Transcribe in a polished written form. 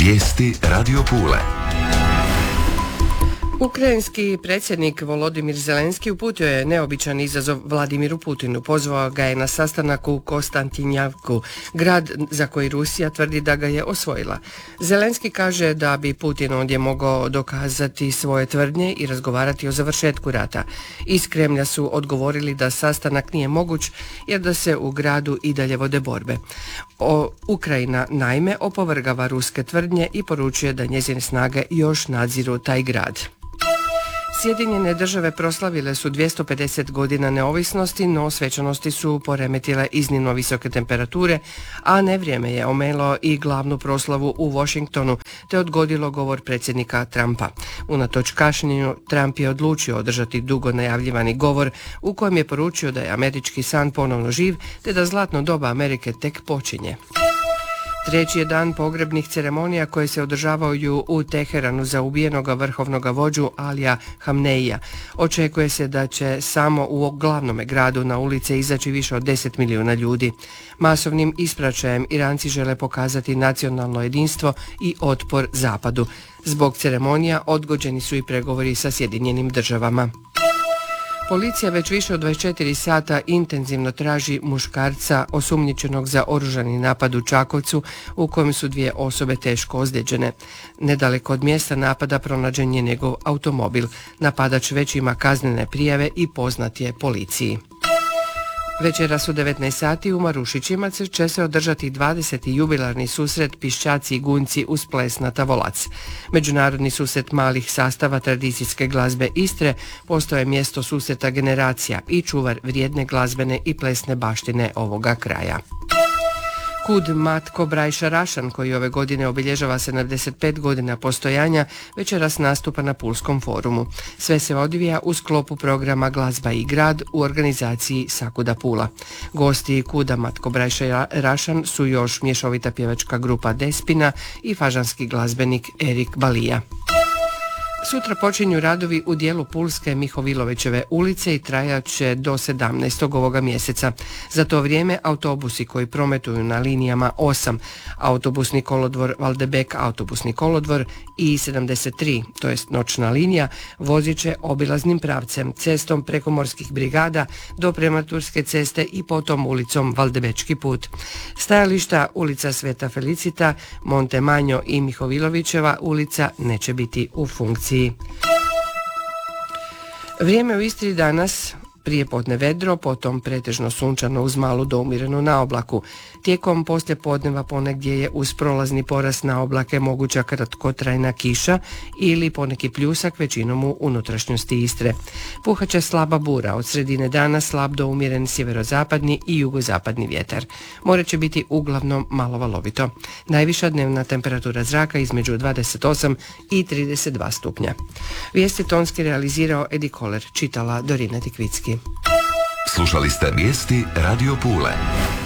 Vijesti Radio Pule. Ukrajinski predsjednik Volodimir Zelenski uputio je neobičan izazov Vladimiru Putinu. Pozvao ga je na sastanak u Kostantinjavku, grad za koji Rusija tvrdi da ga je osvojila. Zelenski kaže da bi Putin ondje mogao dokazati svoje tvrdnje i razgovarati o završetku rata. Iz Kremlja su odgovorili da sastanak nije moguć jer da se u gradu i dalje vode borbe. Ukrajina naime opovrgava ruske tvrdnje i poručuje da njezine snage još nadziru taj grad. Sjedinjene države proslavile su 250 godina neovisnosti, no svečanosti su poremetile iznimno visoke temperature, a nevrijeme je omelo i glavnu proslavu u Washingtonu, te odgodilo govor predsjednika Trumpa. Unatoč kašnjenju, Trump je odlučio održati dugo najavljivani govor u kojem je poručio da je američki san ponovno živ, te da zlatno doba Amerike tek počinje. Treći je dan pogrebnih ceremonija koje se održavaju u Teheranu za ubijenoga vrhovnog vođu Alija Hamneija. Očekuje se da će samo u glavnom gradu na ulice izaći više od 10 milijuna ljudi. Masovnim ispraćajem Iranci žele pokazati nacionalno jedinstvo i otpor zapadu. Zbog ceremonija odgođeni su i pregovori sa Sjedinjenim državama. Policija već više od 24 sata intenzivno traži muškarca osumnjičenog za oružani napad u Čakovcu u kojem su 2 osobe teško ozlijeđene. Nedaleko od mjesta napada pronađen je njegov automobil. Napadač već ima kaznene prijave i poznat je policiji. Večeras u 19 sati u Marušićima će se održati 20. jubilarni susret Piščaci i gunjci uz ples na Tavolac. Međunarodni susret malih sastava tradicijske glazbe Istre postao je mjesto susreta generacija i čuvar vrijedne glazbene i plesne baštine ovoga kraja. Kud Matko Brajša Rašan, koji ove godine obilježava 75 godina postojanja, večeras nastupa na Pulskom forumu. Sve se odvija u sklopu programa Glazba i grad u organizaciji Sakuda Pula. Gosti Kuda Matko Brajša Rašan su još mješovita pjevačka grupa Despina i fažanski glazbenik Erik Balija. Sutra počinju radovi u dijelu Pulske Mihovilovićeve ulice i trajat će do 17. ovoga mjeseca. Za to vrijeme autobusi koji prometuju na linijama 8, autobusni kolodvor Valdebek, autobusni kolodvor i 73, to jest noćna linija, vozit će obilaznim pravcem, cestom preko morskih brigada do Prematurske ceste i potom ulicom Valdebečki put. Stajališta ulica Sveta Felicita, Montemanjo i Mihovilovićeva ulica neće biti u funkciji. Vrijeme u Istri danas: prije podne vedro, potom pretežno sunčano uz malu do umjerenu naoblaku. Tijekom poslijepodneva ponegdje je uz prolazni porast naoblake moguća kratkotrajna kiša ili poneki pljusak, većinom u unutrašnjosti Istre. Puhat će slaba bura, od sredine dana slab do umjeren sjeverozapadni i jugozapadni vjetar. More će biti uglavnom malo valovito. Najviša dnevna temperatura zraka između 28 i 32 stupnja. Vijesti tonski realizirao Edi Koler, čitala Dorina Tikvicki. Slušali ste vijesti Radio Pule.